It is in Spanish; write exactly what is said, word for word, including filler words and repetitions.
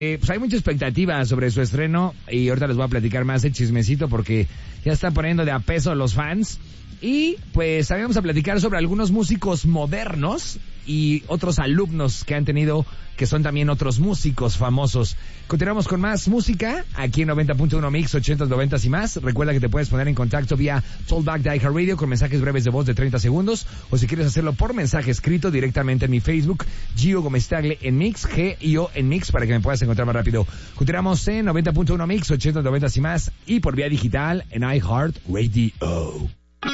Eh, pues hay mucha expectativa sobre su estreno y ahorita les voy a platicar más el chismecito porque ya están poniendo de a peso los fans. Y pues también vamos a platicar sobre algunos músicos modernos y otros alumnos que han tenido, que son también otros músicos famosos. Continuamos con más música aquí en noventa punto uno Mix, ochentas, noventas y más. Recuerda que te puedes poner en contacto vía Talkback de iHeartRadio con mensajes breves de voz de treinta segundos, o si quieres hacerlo por mensaje escrito directamente en mi Facebook, Gio Gómez Tagle en Mix, G I O en Mix, para que me puedas encontrar más rápido. Continuamos en noventa punto uno Mix, ochentas, noventas y más, y por vía digital en iHeartRadio.